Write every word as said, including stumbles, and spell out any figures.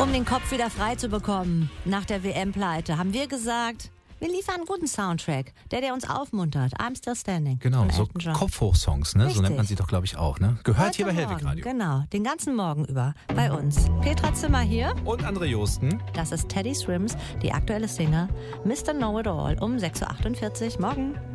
Um den Kopf wieder frei zu bekommen nach der W M-Pleite, haben wir gesagt, wir liefern einen guten Soundtrack, der, der uns aufmuntert. I'm Still Standing. Genau, so Kopfhoch-Songs, ne? So nennt man sie doch, glaube ich, auch, ne? Gehört Heute hier bei Morgen, Hellwig Radio. Genau, den ganzen Morgen über bei uns. Petra Zimmer hier. Und André Josten. Das ist Teddy Swims, die aktuelle Single Mister Know-It-All um sechs Uhr achtundvierzig. Morgen.